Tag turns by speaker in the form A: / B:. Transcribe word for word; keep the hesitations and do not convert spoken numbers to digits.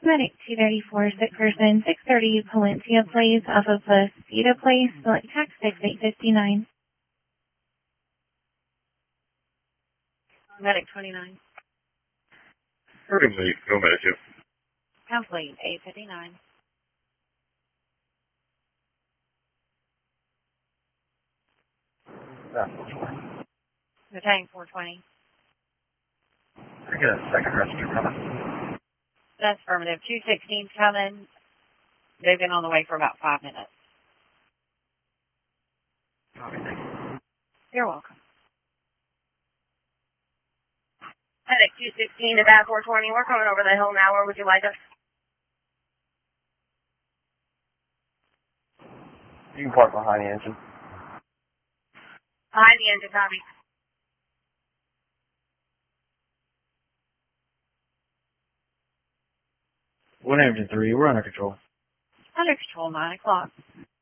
A: Medic two thirty-four, sick person, six thirty, Palencia Place, off of Placida Place, select tax six eight five-nine.
B: Medic twenty-nine.
C: Certainly, go medic, yes.
B: Complete, eight fifty-nine.
D: That's four twenty.
B: Retain four twenty.
D: I get a second rescue coming.
B: That's affirmative. two sixteen's coming. They've been on the way for about five minutes.
D: Okay, thank you.
B: You're welcome.
E: Medic two sixteen to Bad four twenty. We're coming over the hill now. Where would you like us?
D: You can park behind the engine.
E: Behind the engine, copy.
F: One engine three, we're under control.
B: Under control, nine o'clock.